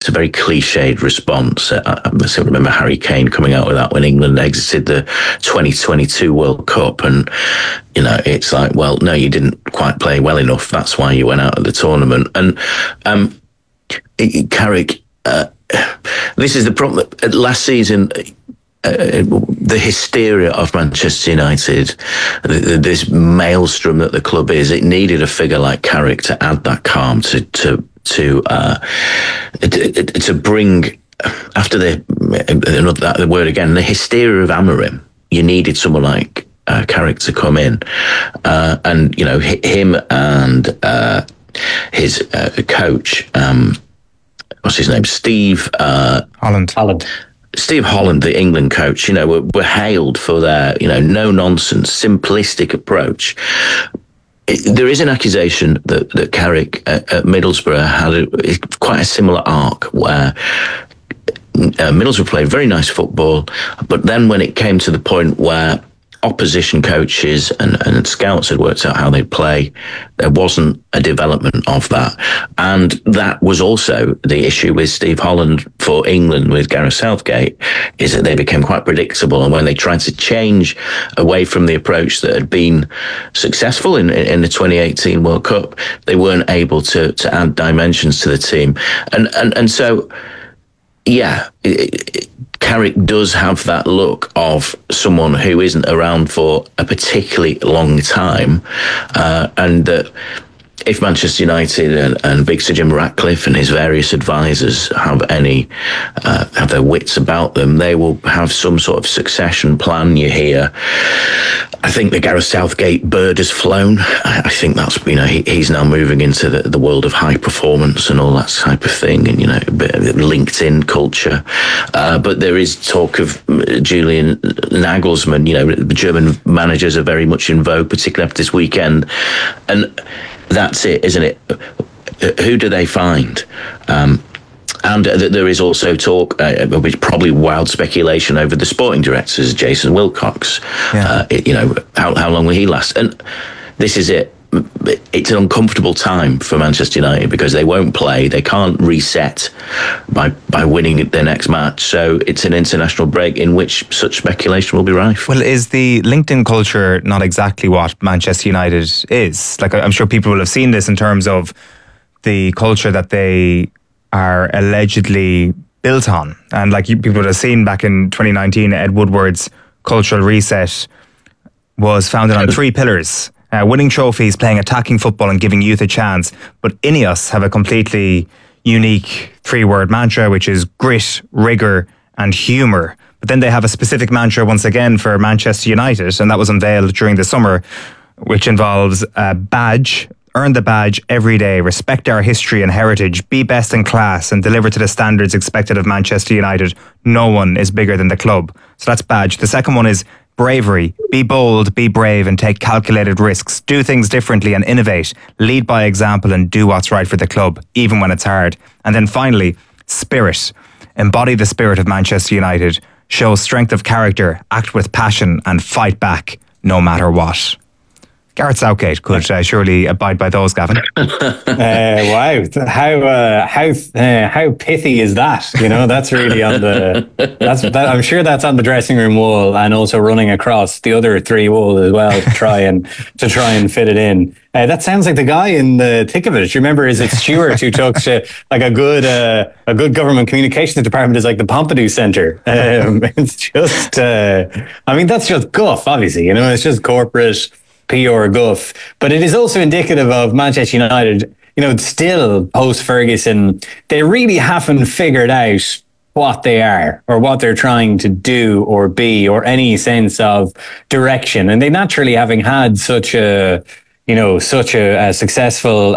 it's a very cliched response. I still remember Harry Kane coming out with that when England exited the 2022 World Cup, and it's like, well, no, you didn't quite play well enough. That's why you went out of the tournament. And Carrick, this is the problem. Last season, the hysteria of Manchester United, this maelstrom that the club is, it needed a figure like Carrick to add that calm, to bring, after the word again, the hysteria of Amorim. You needed someone like Carrick to come in, and him and his coach, what's his name, Steve Holland. Steve Holland, the England coach, were hailed for their, no-nonsense, simplistic approach. There is an accusation that Carrick at Middlesbrough had quite a similar arc, where Middlesbrough played very nice football, but then when it came to the point where opposition coaches and scouts had worked out how they'd play, there wasn't a development of that. And that was also the issue with Steve Holland for England with Gareth Southgate, is that they became quite predictable. And when they tried to change away from the approach that had been successful in the 2018 World Cup, they weren't able to add dimensions to the team. And so, yeah, Carrick does have that look of someone who isn't around for a particularly long time, and that if Manchester United and Big Sir Jim Ratcliffe and his various advisors have their wits about them, they will have some sort of succession plan. You hear, I think the Gareth Southgate bird has flown. I think that's, he's now moving into the world of high performance and all that type of thing, and a bit of LinkedIn culture. But there is talk of Julian Nagelsmann. The German managers are very much in vogue, particularly after this weekend, and that's it, isn't it? Who do they find? And there is also talk, which probably wild speculation, over the sporting directors, Jason Wilcox. Yeah. How long will he last? And this is it. It's an uncomfortable time for Manchester United because they won't play. They can't reset by winning their next match. So it's an international break in which such speculation will be rife. Well, is the LinkedIn culture not exactly what Manchester United is? Like, I'm sure people will have seen this in terms of the culture that they are allegedly built on. And like people would have seen back in 2019, Ed Woodward's cultural reset was founded on 3 pillars. Winning trophies, playing attacking football and giving youth a chance. But Ineos have a completely unique 3-word mantra, which is grit, rigour and humour. But then they have a specific mantra once again for Manchester United, and that was unveiled during the summer, which involves a badge. Earn the badge every day, respect our history and heritage, be best in class and deliver to the standards expected of Manchester United. No one is bigger than the club. So that's badge. The second one is bravery. Be bold, be brave and take calculated risks. Do things differently and innovate. Lead by example and do what's right for the club, even when it's hard. And then finally, spirit. Embody the spirit of Manchester United. Show strength of character, act with passion and fight back no matter what. Gareth Southgate could surely abide by those, Gavin. Wow, how pithy is that? That's really on the. I'm sure that's on the dressing room wall and also running across the other 3 walls as well to try and fit it in. That sounds like the guy in the thick of it. Do you remember? Is it Stewart who took like a good government communications department is like the Pompidou Centre? It's just, that's just guff. Obviously, it's just corporate PR guff, but it is also indicative of Manchester United, still post-Ferguson, they really haven't figured out what they are or what they're trying to do or be or any sense of direction. And they naturally, having had such a successful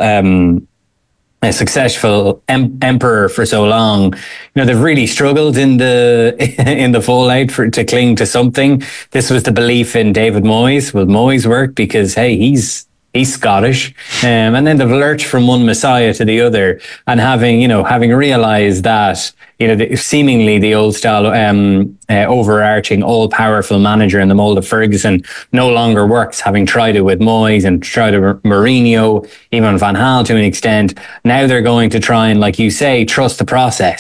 emperor for so long, they've really struggled in the fallout to cling to something. This was the belief in David Moyes. Will Moyes work? Because hey, he's Scottish, and then they've lurched from one messiah to the other, and having realised that seemingly the old style overarching all-powerful manager in the mould of Ferguson no longer works, having tried it with Moyes and tried it with Mourinho, even Van Gaal to an extent. Now they're going to try and, like you say, trust the process.